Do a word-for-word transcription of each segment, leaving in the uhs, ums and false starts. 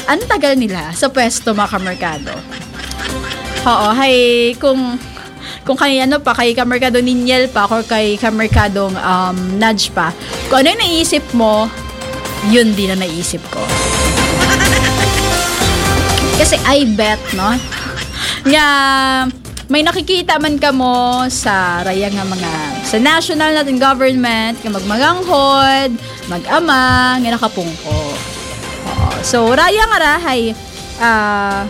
ang tagal nila sa pwesto mga kamerkado. Oo, hay, kung kung kay ano pa, kay kamerkado Niniel pa or kay kamerkadong um, Nudge pa, kung ano yung naisip mo, yun din na naisip ko. Kasi I bet, no? Nga, may nakikita man ka mo sa raya nga mga, sa national natin government, nga magmaganghod, mag-ama, nga nakapungko. Oo. So, raya nga rahay, ah, uh,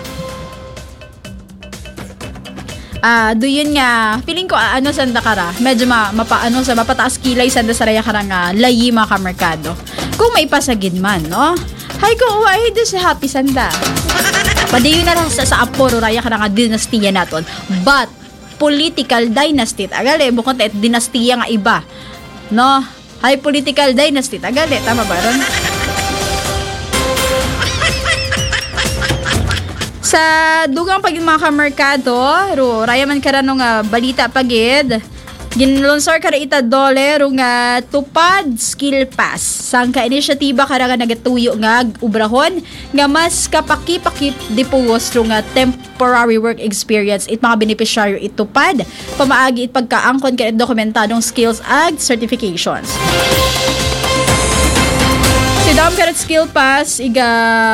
Ah, uh, do yun nga, feeling ko uh, ano sanda kara, medyo ma, mapa, ano, sa mapataas kilay sanda sa raya karang uh, layi mga kamerkado. Kung may pasagin man, no? Hay ko, uway, do sa happy sanda. Padayon na lang sa, sa aporo raya karang uh, dinastiya naton. But, political dynasty, agale, bukod tayo, dinastiya nga iba. No? Hay, political dynasty, agale, tama ba ron? Sa dugang pagin mga kamerkado, ro raya man kara nung uh, balita pagid, ginlonsor kara ita dole ro nga tupad skill pass. Sang ka inisyatiba kara nga nagatuyo nga ubrahon nga mas kapaki-pakip dipuos ro nga temporary work experience it mga beneficiaryo itupad pamaagi it pagkaangkon ka dokumentadong skills ag certifications. Si dam karat skill pass iga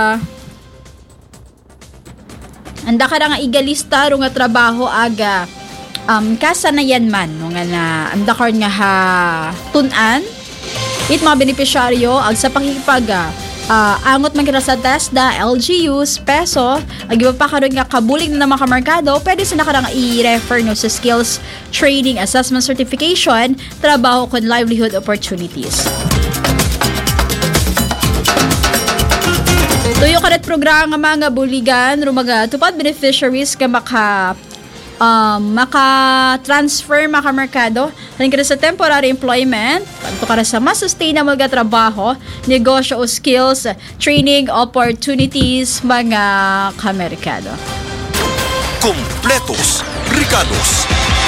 anda ka nga igalista ro nga trabaho aga um, kasanayan man no nga na anda ka nga ha tunan it mga beneficiaryo ag sa pakikipag uh, angot man kita sa TESDA, L G Us, peso ag iba pa karon nga kabulig na mga kamerkado pwede sa naka nga i-refer no sa skills training assessment certification trabaho con livelihood opportunities. Tuyo karat programa mga buligan rumaga tupad beneficiaries ka maka um, maka-transfer maka merkado haling kada sa temporary employment panto kada sa mas sustainable nga trabaho, negosyo o skills, training opportunities mga kamerkado. Kompletos Ricados.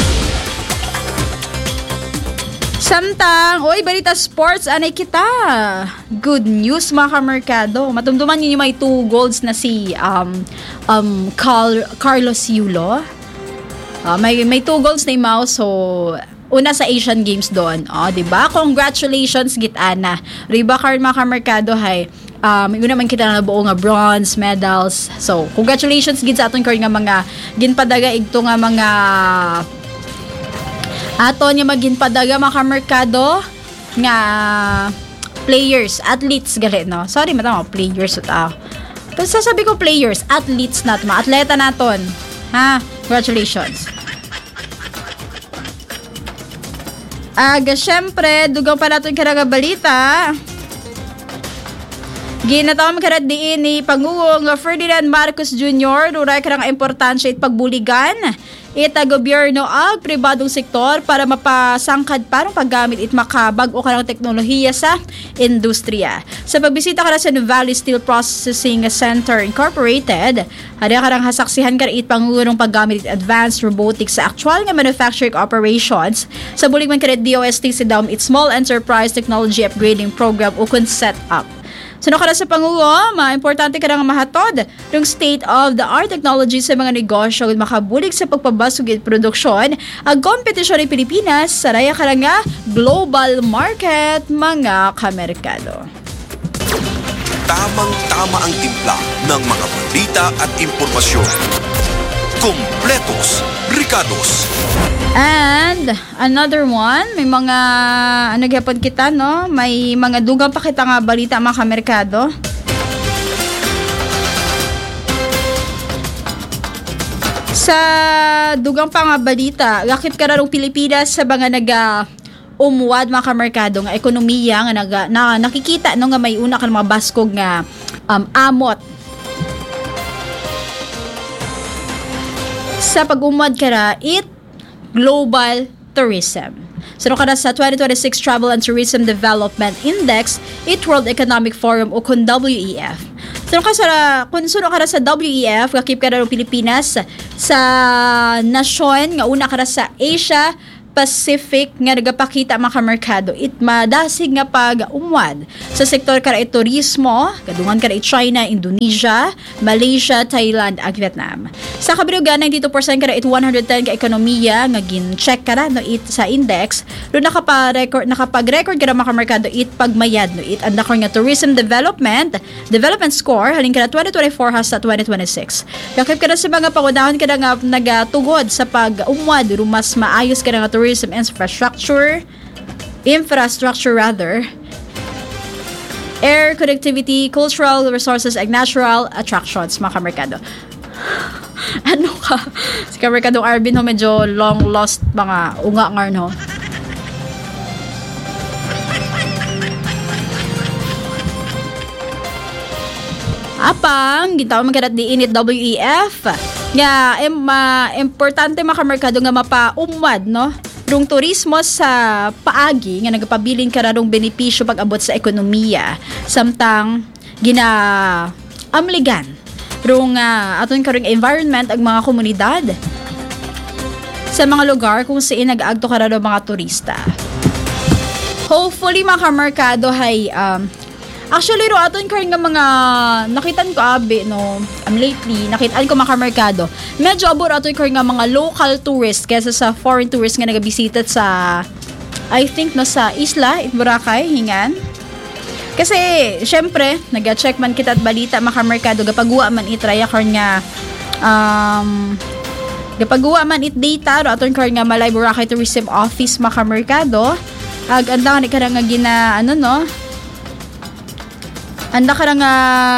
Samtang, oy, balita sports, anay kita. Good news mga kamerkado. Matumduman yun yung may two golds na si um, um, Carl, Carlos Yulo. Uh, may, may two golds na yung mouse, so una sa Asian Games doon. O, oh, diba? Congratulations, Gitana. Riba card mga kamerkado, hay. Um, yun naman kita na buo nga bronze medals. So, congratulations, Git sa atong card nga mga ginpadaga ito nga mga ato niya maging padaga mga kamerkado nga players, athletes gali, no? Sorry, matama, players ito. Pero sasabi ko players, athletes natin, mga atleta naton. Ha? Congratulations. Aga, syempre, dugang pa natin karaga balita. Ginatawag karat diin ni Pangulong Ferdinand Marcos Junior Ruray karang importansya it pagbuligan ita gobyerno ag pribadong sektor para mapasangkad parang paggamit it makabag-o karang teknolohiya sa industriya. Sa pagbisita kara sa Valley Steel Processing Center Incorporated, hada karang hasaksihan kara it pangulong paggamit it advanced robotics sa actual nga manufacturing operations sa bulig man kara D O S T si Dom it Small Enterprise Technology Upgrading Program o kun set up. Sino ka na sa Pangulo, ma-importante ka nga mahatod ng state-of-the-art technology sa mga negosyo at makabulig sa pagpabasog at produksyon ang kompetisyon ng Pilipinas sa raya ka nga global market, mga kamerkado. Tamang-tama ang timpla ng mga balita at impormasyon. Kompletos Ricados. And another one, may mga ano gyapon kita, no? May mga dugang pa kita nga balita mga kamerkado. Sa dugang pa nga balita, lakip ka rarong Pilipinas sa mga naga umuwad mga kamerkado nga ekonomiya nga naga, na, nakikita no nga may una ka mga baskog nga um, amot sa pag-umwad kara it global tourism. So kada sa twenty twenty-six Travel and Tourism Development Index, it World Economic Forum o kun W E F. So kada sa kun suno kada sa W E F, kakip kada ng Pilipinas sa nasyon nga una kada sa Asia Pacific nga nagapakita mga kamerkado it madasig nga pag-umwad sa sektor kara turismo, kadungan kara China, Indonesia, Malaysia, Thailand ag Vietnam. Sa kabirugan ninety-two percent kara it one hundred ten ka ekonomiya nga gin-check kara no it sa index, do nakapa-record nakapag-record kara mga kamerkado it pagmayad no it and nga tourism development development score halin kara twenty twenty-four hasta twenty twenty-six. Yakip kara sa mga pangunahon kara nga nagatugod sa pag-umwad do mas maayos kara nga tourism infrastructure infrastructure rather air connectivity, cultural resources and natural attractions mga kamerkado. Ano ka? Si kamerkado Arvin ho medyo long lost mga unga ngar no. Apang gitaw man kadat di init W E F nga em, uh, importante mga kamerkado nga mapa-umwad no rung turismo sa paagi nga nagapabilin kararong benepisyo pag-abot sa ekonomiya samtang gina amligan rung uh, aton karong environment ang mga komunidad sa mga lugar kung saan nag-agto kararo mga turista. Hopefully mga kamerkado hay um, actually, ro aton karon nga mga nakitan ko abi no, um, lately nakitaan ko mga merkado. Medyo abor aton karon nga mga local tourists kaysa sa foreign tourists nga nagabisita sa I think no sa isla in Boracay hingan. Kasi syempre, naga-check man kita at balita mga merkado gapagawa man itraya karon nga um gapagawa man it data ro aton karon nga Malay Boracay Tourism Office mga merkado. Ag anda ni karang nga gina ano no anda ka nga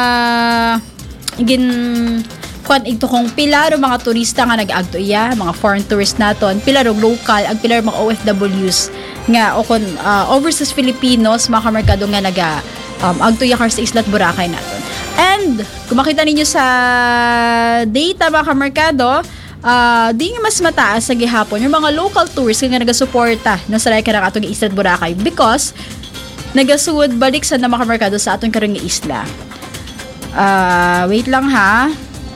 gin kwan ito kong pilaro mga turista nga nag-agto iya, mga foreign tourist naton, pilaro local, ag pilaro mga O F Ws nga o kon uh, overseas Filipinos mga kamerkado nga naga um, agto iya kar sa Islat Boracay naton. And kung makita ninyo sa data mga kamerkado, uh, di nga mas mataas sa gihapon yung mga local tourists nga nagasuporta no sa karang atong Islat Boracay because nagasuod balik sa na makamerkado sa atong karong isla. Uh, wait lang ha.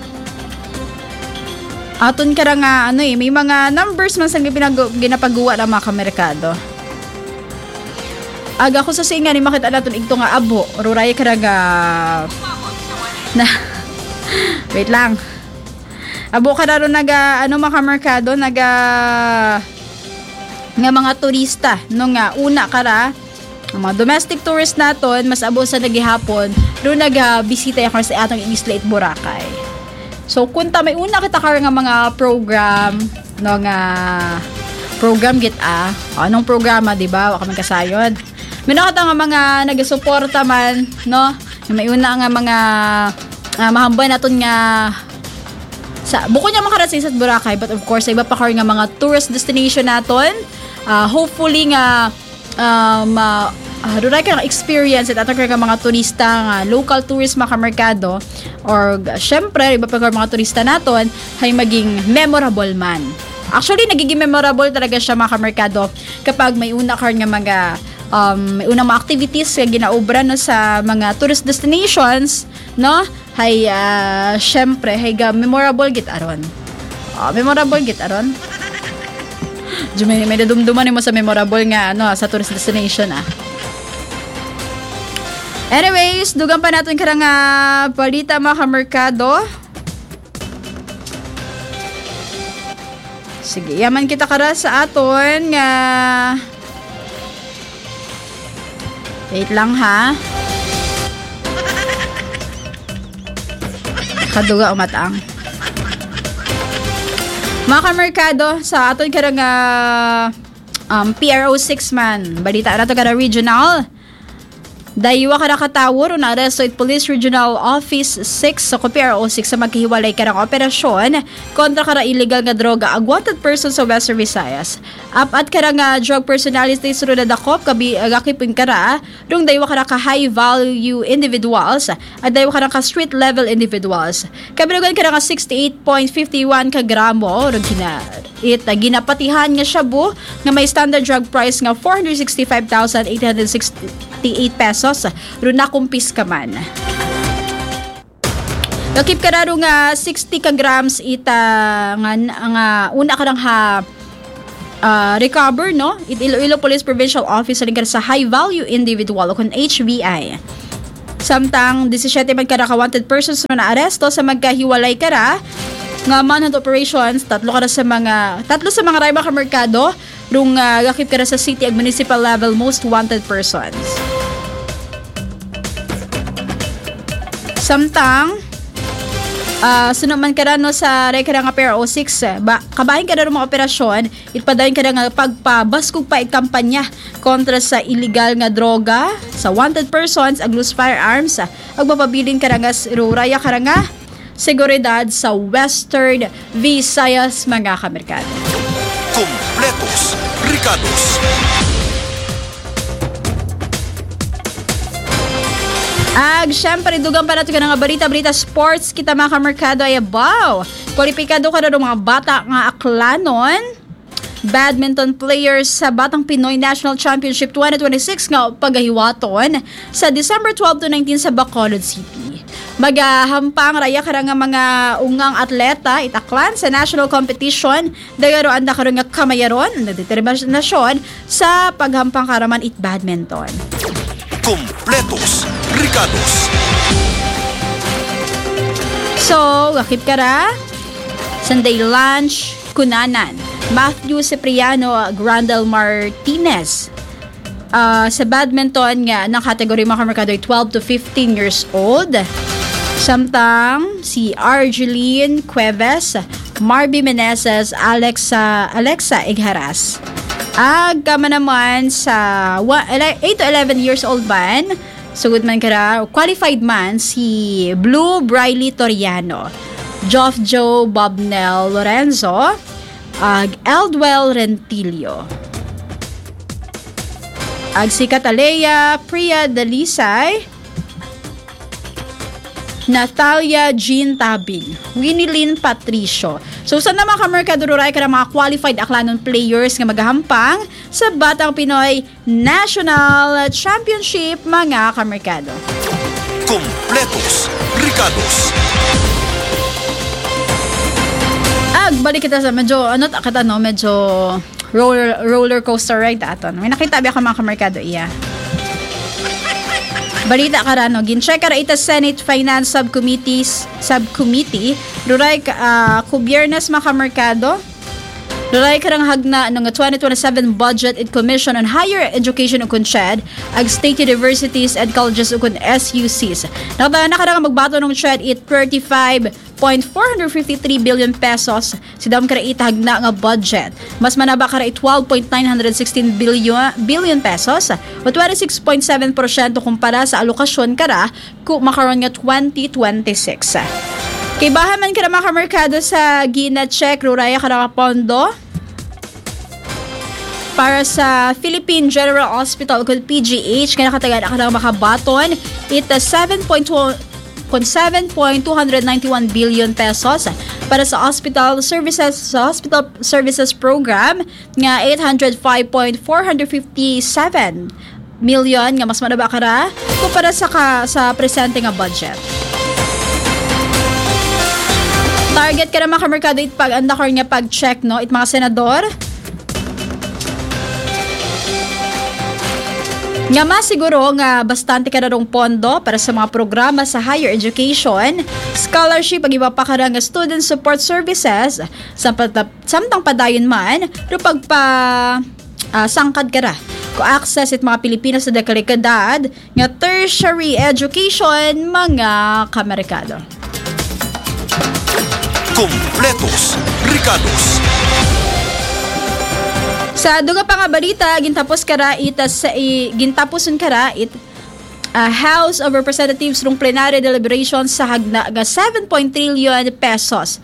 Aton karang nga ano eh, may mga numbers man sa ginapagawa ng mga kamerkado. Aga ko sa singa ni makita naton igto nga abo, ruray karang uh, na wait lang. Abo kararo naga ano mga kamerkado naga nga mga turista no nga una kara ang mga domestic tourist naton mas abo sa nagihapon do naga-bisita ya sa atong Isla Boracay. So kunta may una kita kar nga mga program no nga program git ah anong programa di ba wa ka man kasayod. May nakita nga mga nagasuporta man no may una nga mga uh, mahambay naton nga sa buko niya makarat sa Isla Boracay but of course iba pa kar nga mga tourist destination naton uh, hopefully nga um uh, uh, doon ka ng experience at atong ka mga turista nga local tourist mga merkado or uh, syempre iba pa mga turista naton ay maging memorable man. Actually nagiging memorable talaga siya mga merkado kapag may una kar nga mga um, may unang mga activities nga ginaobra no sa mga tourist destinations no hay uh, syempre hay ga memorable git aron. Uh, memorable git aron. May, may nadumduman mo sa memorable nga ano sa tourist destination ah. Anyways, dugang pa natin karang uh, balita mga kamerkado. Sige, yaman kita kara sa aton nga wait lang ha. Kaduga umatang. Mga kamerkado, sa aton karang uh, um, P R O six man, balita na ito kada regional. Daywa kada katawor na aresto it Police Regional Office six sa P R O six sa magkahiwalay karang operasyon kontra kara illegal nga droga ag wanted person sa Western Visayas. Up at karang uh, drug personalities ro na dakop kabi agakipin kara rung daywa kara ka high value individuals at daywa kara ka street level individuals. Kabilugan kara ka sixty-eight point five one ka gramo rung gina it uh, ginapatihan nga shabu nga may standard drug price nga four hundred sixty-five thousand eight hundred sixty-eight pesos ro na kumpis ka man. Nakip ka raro nga sixty ka grams ita nga, nga una ka lang ha uh, recover, no? It Iloilo Police Provincial Office rin sa High Value Individual o kung H V I. Samtang seventeen man kada ka wanted persons na naaresto sa magkahiwalay kara nga manhunt operations, tatlo kara sa mga tatlo sa mga rayba ka merkado rung uh, gakip kara sa city ag municipal level most wanted persons. Samtang Uh, sunod man kada no sa rekara nga P R O six ba kabahin kada mga operasyon itpadayon kada nga pagpabaskog pa it kampanya kontra sa illegal nga droga sa wanted persons ag loose firearms ag mapabilin kada nga ruraya kada nga seguridad sa Western Visayas mga kamerkado. Kompletos Ricados. Ag, syempre, dugang pa natin ka nga balita-balita sports, kita mga kamerkado ay abaw. Kwalipikado ka na ng mga bata nga aklanon. Badminton players sa Batang Pinoy National Championship twenty twenty-six nga pagahiwaton sa December twelve to nineteen sa Bacolod City. Magahampang raya ka nga mga ungang atleta itaklan sa national competition dagaroan na karon nga kamayaron na determinasyon sa paghampang karaman it badminton. Kompletos Ricados. So, kakip kara Sunday lunch kunanan Matthew Cipriano Grandel Martinez uh, sa badminton nga ng kategory mga kamerkado twelve to fifteen years old. Samtang si Argeline Cuevas, Marby Meneses, Alexa Alexa Igharas. Ag kama naman sa eight to eleven years old man, sugod man kara, qualified man si Blue Briley Toriano, Joff Joe Bobnel Lorenzo, ag Eldwell Rentilio. Ag si Catalea Priya Dalisay, Natalia Jean Tabing, Winnie Lynn Patricio. So, saan naman ka-merkado ruray ka ng mga qualified aklanon players nga magahampang sa Batang Pinoy National Championship mga ka-merkado. Kompletos Ricados. Ag, balik kita sa medyo, ano, kata no, medyo roller, roller coaster ride aton. May nakita ba ka mga ka-merkado iya? Balita ka rano, gincheck ka ita Senate Finance Subcommittees, Subcommittee, ruray uh, kubiernes makamerkado, ruray ka rang hagna ng twenty twenty-seven Budget and Commission on Higher Education ukon C H E D, ag State Universities and Colleges ukon S U Cs. Nakata na ka rang magbato ng C H E D it thirty-five point four five three billion pesos si dam kara itag na nga budget. Mas manaba kara twelve point nine one six billion billion pesos o twenty-six point seven percent kumpara sa alokasyon kara ku makaron nga twenty twenty-six. Kay bahan man kara mga merkado sa gina-check ruraya kara pondo para sa Philippine General Hospital kung P G H kaya nakatagan ka ng makabaton ita seven point two seven point two nine one billion pesos para sa hospital services sa hospital services program nga eight hundred five point four five seven million nga mas manaba kara kumpara sa ka, sa presente nga budget. Target ka na mga kamerkado it pag andakor nga pag-check no it mga senador nga masiguro nga bastante ka na rong pondo para sa mga programa sa higher education, scholarship, ag iba pa ka nga student support services, samtang padayon man, pero pagpa uh, sangkad ka ra, ko access it mga Pilipinas sa dekalidad nga tertiary education mga kamerkado. Kompletos Ricados. Sa duga pa nga balita, gintapos kara ita sa i, gintaposon kara it uh, House of Representatives rung plenary deliberations sa hagna nga seven point three trillion pesos.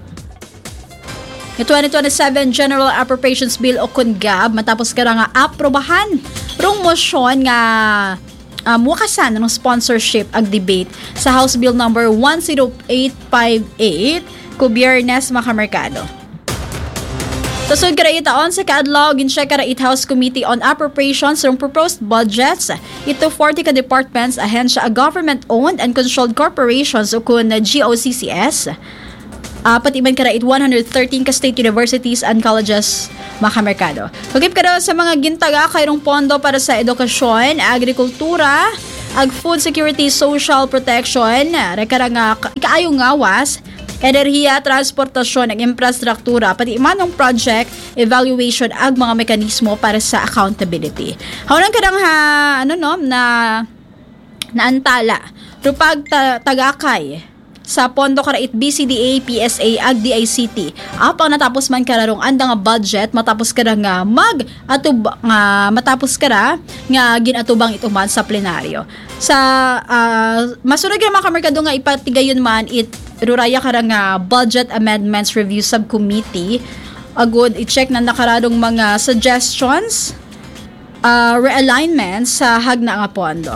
Yung twenty twenty-seven General Appropriations Bill o K U N G A B matapos kara nga aprobahan rung motion nga um, wakasan ng sponsorship ag debate sa House Bill number one oh eight five eight ku Biyernes makamerkado. Tasod kara ita on sa kaadlaw gincheck kara it House Committee on Appropriations ng proposed budgets ito forty ka departments ahensya a government-owned and controlled corporations o kun G O C C S Uh, pati man kara it one hundred thirteen ka state universities and colleges makamerkado. Pagkip kara sa mga gintaga kayrong pondo para sa edukasyon, agrikultura, ag food security, social protection, rekara nga kaayong ngawas, enerhiya, transportasyon, ag infrastruktura, pati manong project, evaluation, ag mga mekanismo para sa accountability. Haunang karang ha, ano no, na naantala, rupag ta, tagakay, sa pondo karait B C D A, P S A, ag D I C T. Apang natapos man kararong anda nga budget, matapos kara nga mag atub nga matapos kara nga ginatubang ituman sa plenaryo. Sa uh, masunod nga mga kamerkado nga ipatigayon man it ruraya kara nga Budget Amendments Review Subcommittee. Agud i-check na nakaradong mga suggestions, uh, realignments sa hagna nga pondo.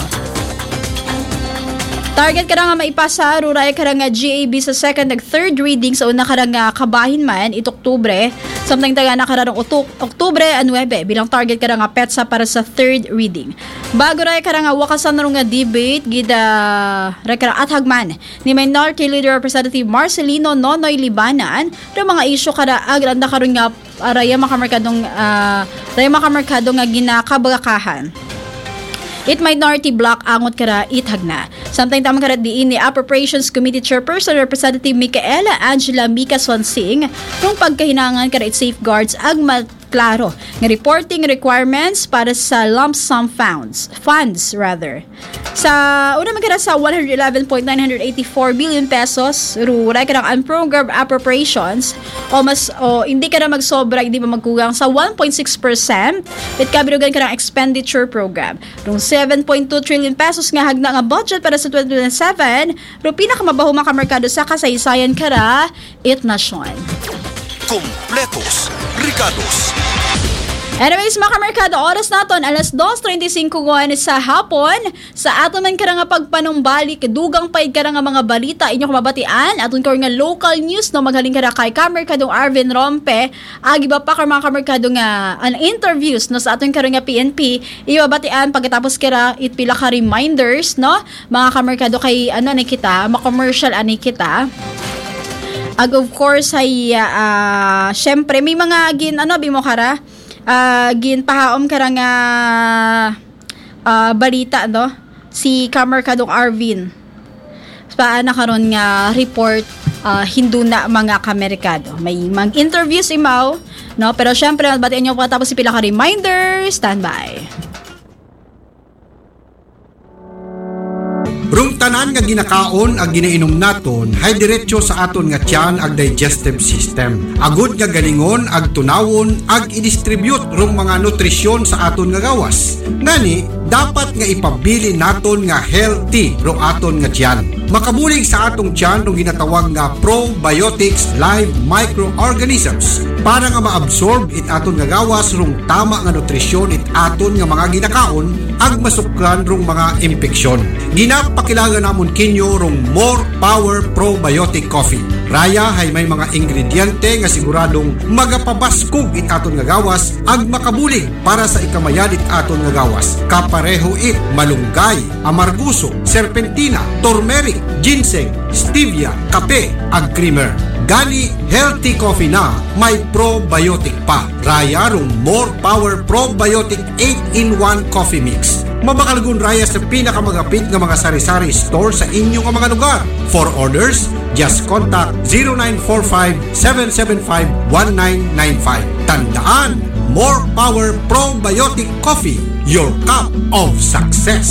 Target ka nga maipasa, ruray ka nga G A B sa second ag third reading sa una ka nga kabahin man, ito Oktubre, samtang taga na kararong Oktubre and Nuebe, bilang target ka nga petsa para sa third reading. Bago ray ka nga wakasan na nga debate, gida rekara at hagman, ni Minority Leader Representative Marcelino Nonoy Libanan, ng mga isyo kada agran na karon nga araya makamerkadong, uh, raya makamerkadong nga ginakabagakahan. It minority block angot kara ithag na. Samtang tamang karat diin ni Appropriations Committee Chairperson Representative Micaela Angela Mica Swansing kung pagkahinangan kara it safeguards ag klaro ng reporting requirements para sa lump sum funds, funds rather. Sa una magkara sa one hundred eleven point nine eight four billion pesos, ruray ka ng unprogrammed appropriations o mas o hindi ka na magsobra, hindi pa magkugang sa one point six percent, it kabirugan ka ng expenditure program. Rung seven point two trillion pesos nga hagna nga budget para sa twenty twenty-seven, ru pinakamabaho makamerkado sa kasaysayan kara it nasyon. Kompletos, Ricados. Anyways, mga kamerkado, oras naton alas dos treinta y cinco sa hapon. Sa aton man karang pagpanumbalik, dugang paid karang mga balita inyo kumabatian. Aton karo nga local news no maghaling kara kay kamerkadong Arvin Rompe. Agi ba pa kar mga kamerkado nga an interviews no sa aton karo nga P N P. Ibabatian pagkatapos kara it pila ka reminders no. Mga kamerkado kay ano ni kita, ma-commercial ani kita. Ag of course ay uh, syempre may mga gin ano bimo kara uh, gin pahaom kara nga uh, balita no si kamerkadong Arvin paana karon nga report uh, hinduna mga kamerkado may mag interviews imaw no pero syempre batian niyo pagkatapos si pila ka reminder standby. Rung tanan nga ginakaon ag ginainom naton hay diretso sa aton nga tiyan ag digestive system. Agud nga galingon ag tunawon ag i-distribute rung mga nutrisyon sa aton nga gawas. Ngani dapat nga ipabili naton nga healthy rung aton nga tiyan. Makabulig sa atong tiyan rung ginatawag nga probiotics live microorganisms para nga maabsorb it aton nga gawas rung tama nga nutrisyon it aton nga mga ginakaon ag masukran rung mga impeksyon. Ginapakilaga namon kinyo rung More Power Probiotic Coffee. Raya hay may mga ingrediente nga siguradong magapabaskog it aton nga gawas ag makabulig para sa ikamayan it aton nga gawas. Kapareho it malunggay, amarguso, serpentina, turmeric, ginseng, stevia, kape ag creamer. Gani healthy coffee na may probiotic pa. Raya rung More Power Probiotic eight in one Coffee Mix. Mabakalgun raya sa pinakamagapit nga mga sari-sari store sa inyong mga lugar. For orders, just contact zero nine four five, seven seven five, one nine nine five. Tandaan, More Power Probiotic Coffee, your cup of success.